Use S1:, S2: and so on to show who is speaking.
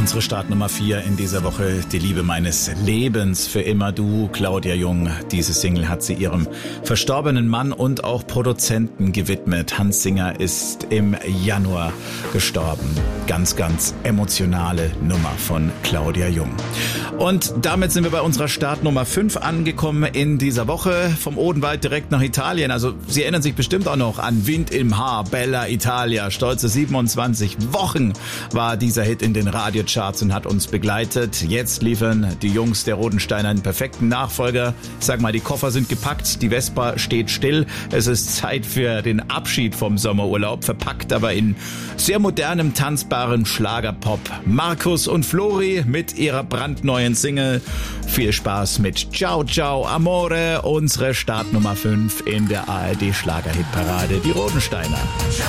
S1: Unsere Startnummer 4 in dieser Woche, die Liebe meines Lebens, für immer du, Claudia Jung. Diese Single hat sie ihrem verstorbenen Mann und auch Produzenten gewidmet. Hans Singer ist im Januar gestorben. Ganz, ganz emotionale Nummer von Claudia Jung. Und damit sind wir bei unserer Startnummer 5 angekommen in dieser Woche. Vom Odenwald direkt nach Italien. Also Sie erinnern sich bestimmt auch noch an Wind im Haar, Bella Italia. Stolze 27 Wochen war dieser Hit in den Radiocharts und hat uns begleitet. Jetzt liefern die Jungs der Rodensteiner einen perfekten Nachfolger. Ich sag mal, die Koffer sind gepackt, die Vespa steht still. Es ist Zeit für den Abschied vom Sommerurlaub, verpackt aber in sehr modernem, tanzbaren Schlagerpop. Markus und Flori mit ihrer brandneuen Single. Viel Spaß mit Ciao Ciao Amore, unsere Startnummer 5 in der ARD Schlagerhitparade, die Rodensteiner.
S2: Ciao,